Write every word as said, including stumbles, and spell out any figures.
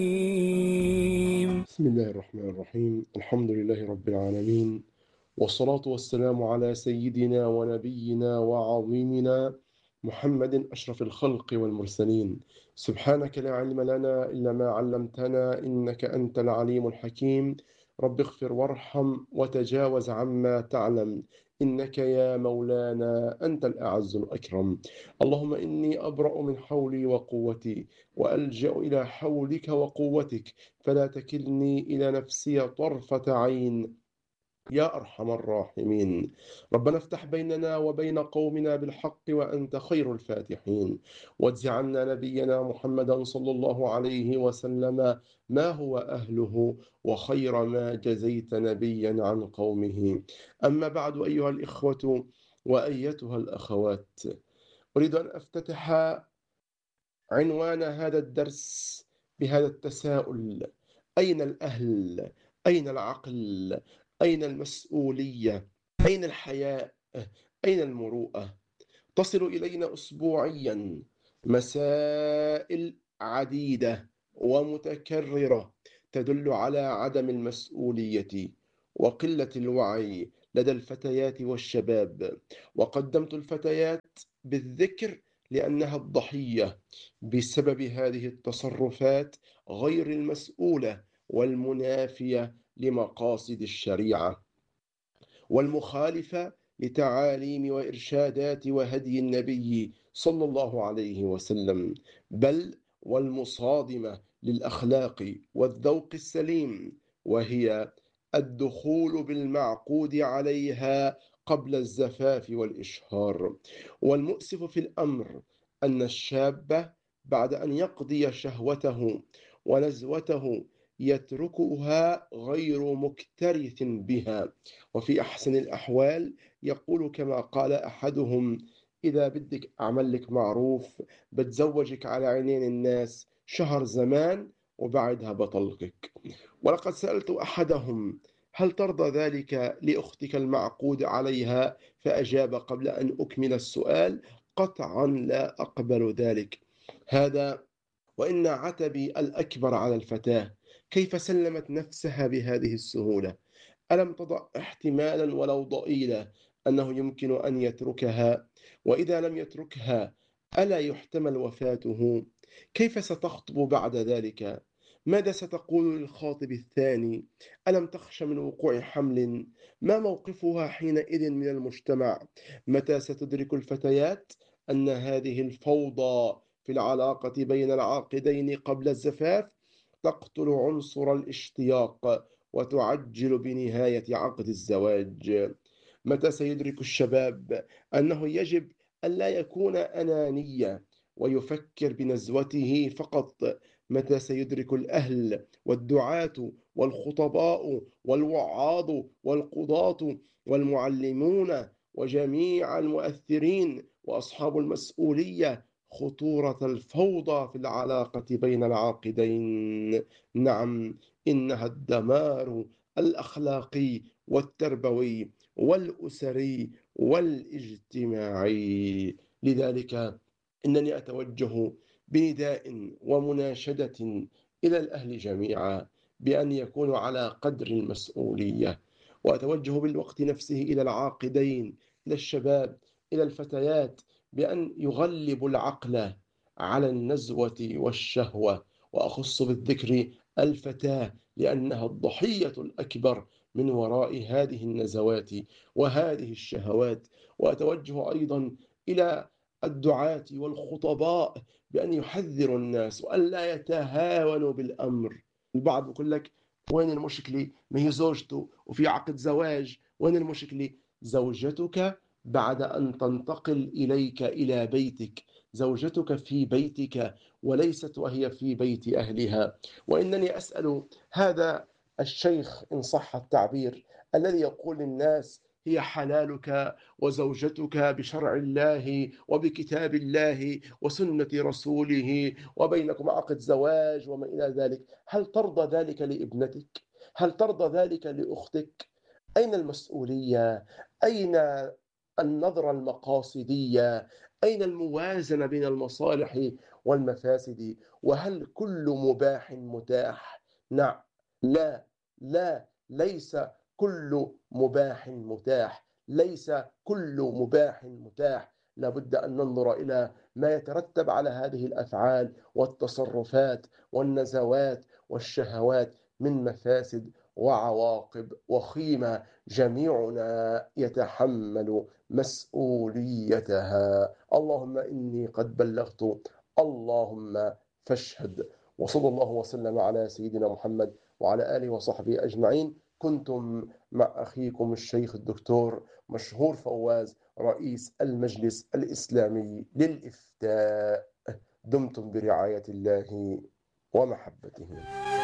بسم الله الرحمن الرحيم. الحمد لله رب العالمين، والصلاة والسلام على سيدنا ونبينا وعظيمنا محمد أشرف الخلق والمرسلين. سبحانك لا علم لنا إلا ما علمتنا إنك أنت العليم الحكيم. رب اغفر وارحم وتجاوز عما تعلم، إنك يا مولانا أنت الأعز الأكرم. اللهم إني أبرأ من حولي وقوتي وألجأ إلى حولك وقوتك، فلا تكلني إلى نفسي طرفة عين يا أرحم الراحمين. ربنا افتح بيننا وبين قومنا بالحق وأنت خير الفاتحين، واجز عنا نبينا محمدا صلى الله عليه وسلم ما هو أهله، وخير ما جزيت نبيا عن قومه. أما بعد، أيها الإخوة وأيتها الأخوات، أريد أن أفتتح عنوان هذا الدرس بهذا التساؤل: أين الأهل؟ أين العقل؟ أين المسؤولية؟ أين الحياء؟ أين المروءة؟ تصل إلينا أسبوعيا مسائل عديدة ومتكررة تدل على عدم المسؤولية وقلة الوعي لدى الفتيات والشباب. وقدمت الفتيات بالذكر لأنها الضحية بسبب هذه التصرفات غير المسؤولة والمنافية لمقاصد الشريعة، والمخالفة لتعاليم وإرشادات وهدي النبي صلى الله عليه وسلم، بل والمصادمة للأخلاق والذوق السليم، وهي الدخول بالمعقود عليها قبل الزفاف والإشهار. والمؤسف في الأمر أن الشاب بعد أن يقضي شهوته ونزوته يتركها غير مكترث بها، وفي أحسن الأحوال يقول كما قال أحدهم: إذا بدك أعمل لك معروف بتزوجك على عينين الناس شهر زمان وبعدها بطلقك. ولقد سألت أحدهم: هل ترضى ذلك لأختك المعقود عليها؟ فأجاب قبل أن أكمل السؤال: قطعا لا أقبل ذلك. هذا وإن عتبي الأكبر على الفتاة، كيف سلمت نفسها بهذه السهولة؟ ألم تضع احتمالا ولو ضئيلا أنه يمكن أن يتركها؟ وإذا لم يتركها ألا يحتمل وفاته؟ كيف ستخطب بعد ذلك؟ ماذا ستقول للخاطب الثاني؟ ألم تخش من وقوع حمل؟ ما موقفها حينئذ من المجتمع؟ متى ستدرك الفتيات أن هذه الفوضى في العلاقة بين العاقدين قبل الزفاف تقتل عنصر الاشتياق وتعجل بنهاية عقد الزواج؟ متى سيدرك الشباب أنه يجب ألا يكون أنانيا ويفكر بنزوته فقط؟ متى سيدرك الأهل والدعاة والخطباء والوعاظ والقضاة والمعلمون وجميع المؤثرين وأصحاب المسؤولية خطورة الفوضى في العلاقة بين العاقدين؟ نعم، إنها الدمار الأخلاقي والتربوي والأسري والاجتماعي. لذلك إنني أتوجه بنداء ومناشدة إلى الأهل جميعا بأن يكونوا على قدر المسؤولية، وأتوجه بالوقت نفسه إلى العاقدين، إلى الشباب، إلى الفتيات، بأن يغلبوا العقل على النزوة والشهوة، وأخص بالذكر الفتاة لأنها الضحية الأكبر من وراء هذه النزوات وهذه الشهوات. وأتوجه أيضا إلى الدعاة والخطباء بأن يحذروا الناس وألا يتهاونوا بالأمر. البعض يقول لك: وين المشكلة؟ ما هي زوجته وفي عقد زواج، وين المشكلة؟ زوجتك بعد أن تنتقل إليك إلى بيتك، زوجتك في بيتك وليست وهي في بيت أهلها. وإنني أسأل هذا الشيخ إن صح التعبير الذي يقول للناس: هي حلالك وزوجتك بشرع الله وبكتاب الله وسنة رسوله وبينكم عقد زواج وما إلى ذلك، هل ترضى ذلك لابنتك؟ هل ترضى ذلك لأختك؟ أين المسؤولية؟ أين النظرة المقاصدية؟ أين الموازنة بين المصالح والمفاسد. وهل كل مباح متاح؟ نعم. لا. لا، ليس كل مباح متاح. ليس كل مباح متاح. لابد أن ننظر إلى ما يترتب على هذه الأفعال والتصرفات والنزوات والشهوات من مفاسد وعواقب وخيمة جميعنا يتحمل مسؤوليتها. اللهم إني قد بلغت، اللهم فاشهد. وصلى الله وسلم على سيدنا محمد وعلى آله وصحبه أجمعين. كنتم مع أخيكم الشيخ الدكتور مشهور فواز، رئيس المجلس الإسلامي للإفتاء. دمتم برعاية الله ومحبته.